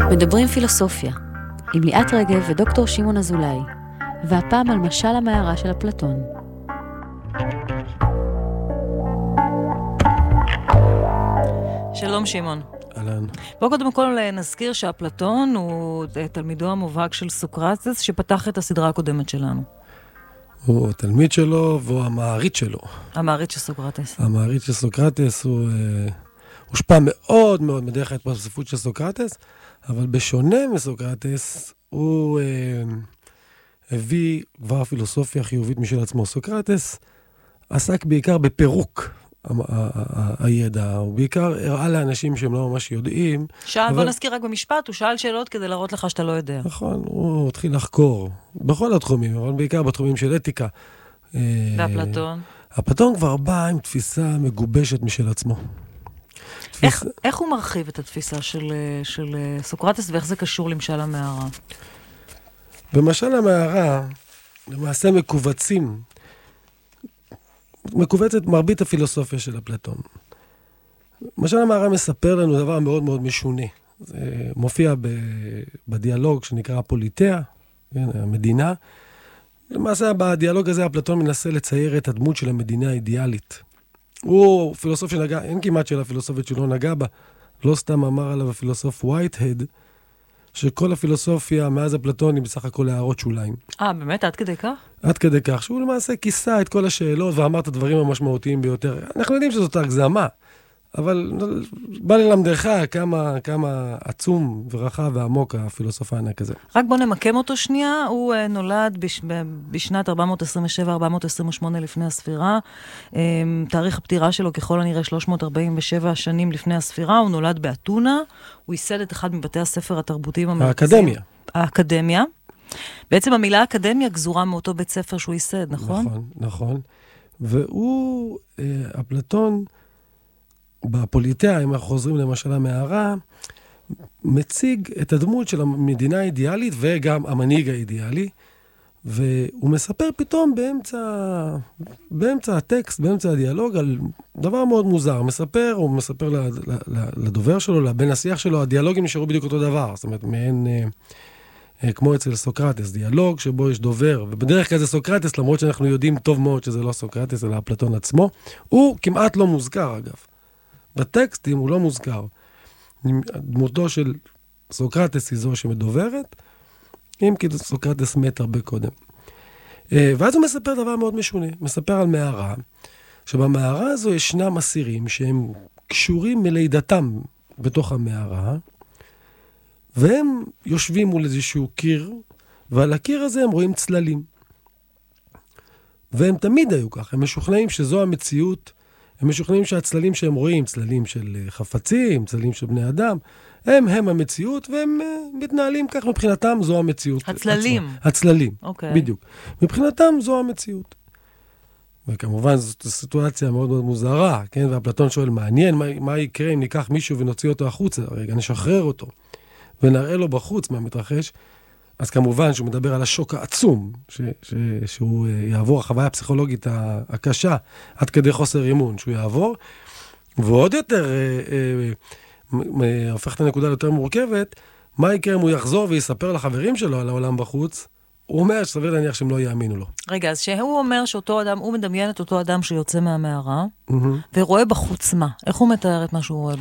מדברים פילוסופיה, עם ליאת רגב ודוקטור שמעון אזולאי, והפעם על משל המערה של אפלטון. שלום שמעון. אהלן. בואו קודם כל נזכיר שאפלטון הוא תלמידו המובהק של סוקרטס, שפתח את הסדרה הקודמת שלנו. הוא תלמיד שלו והוא המעריץ שלו. המעריץ של סוקרטס. המעריץ של סוקרטס הוא הושפע מאוד מאוד מדרך ההתפלספות של סוקרטס, אבל בשונה מסוקרטס, הוא הביא כבר פילוסופיה חיובית משל עצמו. סוקרטס עסק בעיקר בפירוק הידע, הוא בעיקר הראה לאנשים שהם לא ממש יודעים. בוא נזכיר רק במשפט, הוא שאל שאלות כדי להראות לך שאתה לא יודע. נכון, הוא התחיל לחקור בכל התחומים, אבל בעיקר בתחומים של אתיקה. ואפלטון? אפלטון כבר בא עם תפיסה מגובשת משל עצמו. איך הוא מרחיב את התפיסה של סוקרטס, ואיך זה קשור למשל המערה? במשל המערה, למעשה מכווצת מרבית הפילוסופיה של אפלטון. משל המערה מספר לנו דבר מאוד מאוד משונה. זה מופיע בדיאלוג שנקרא הפוליטאה, המדינה. למעשה בדיאלוג הזה אפלטון מנסה לצייר את הדמות של המדינה האידיאלית. הוא פילוסוף שנגע, אין כמעט של הפילוסופית שלא נגע בה. לא סתם אמר עליו הפילוסוף וייטהד, שכל הפילוסופיה מאז אפלטון היא בסך הכל הערות שוליים. באמת? עד כדי כך? עד כדי כך, שהוא למעשה כיסה את כל השאלות ואמר את הדברים המשמעותיים ביותר. אנחנו יודעים שזאת הגזמה, אבל בא ללמדך כמה עצום ורחב ועמוק הפילוסוף הענק הזה. רק בוא נמקם אותו שנייה, הוא נולד בשנת 427-428 לפני הספירה, תאריך הפטירה שלו ככל הנראה 347 שנים לפני הספירה, הוא נולד באתונה, הוא ייסד את אחד מבתי הספר התרבותיים המרכזיים. האקדמיה. בעצם המילה אקדמיה גזורה מאותו בית ספר שהוא ייסד, נכון? נכון. והוא, אפלטון, בפוליטאה, אם אנחנו חוזרים למשל המערה, מציג את הדמות של המדינה האידיאלית וגם המנהיג האידיאלי, והוא מספר פתאום באמצע הטקסט, באמצע הדיאלוג, על דבר מאוד מוזר. הוא מספר לדובר שלו, לבן השיח שלו, הדיאלוגים נשארו בדיוק אותו דבר. זאת אומרת, מעין, כמו אצל סוקרטס, דיאלוג שבו יש דובר, ובדרך כלל זה סוקרטס, למרות שאנחנו יודעים טוב מאוד שזה לא סוקרטס, אלא אפלטון עצמו. הוא כמעט לא מוזכר, אגב. בטקסטים הוא לא מוזכר. דמותו של סוקרטס היא זו שמדוברת, אם כי סוקרטס מת הרבה קודם. ואז הוא מספר דבר מאוד משונה. מספר על מערה, שבמערה הזו ישנם אסירים שהם קשורים מלידתם בתוך המערה, והם יושבים מול איזשהו קיר, ועל הקיר הזה הם רואים צללים. והם תמיד היו כך, הם משוכנעים שזו המציאות, הם משוכנעים שהצללים שהם רואים, צללים של חפצים, צללים של בני אדם, הם המציאות, והם מתנהלים כך, מבחינתם זו המציאות. הצללים, בדיוק. מבחינתם זו המציאות. וכמובן זאת סיטואציה מאוד מאוד מוזרה, כן? ואפלטון שואל, מעניין, מה יקרה אם ניקח מישהו ונוציא אותו החוצה? רגע, נשחרר אותו, ונראה לו בחוץ מה מתרחש. אז כמובן שהוא מדבר על השוק העצום, שהוא יעבור, החוויה הפסיכולוגית הקשה, עד כדי חוסר אימון, שהוא יעבור, ועוד יותר הופך את הנקודה יותר מורכבת, מה יקרה אם הוא יחזור ויספר לחברים שלו על העולם בחוץ, הוא אומר שסביר להניח שהם לא יאמינו לו. רגע, אז שהוא אומר שאותו אדם, הוא מדמיין את אותו אדם שיוצא מהמערה, ורואה בחוץ מה? איך הוא מתאר את מה שהוא רואה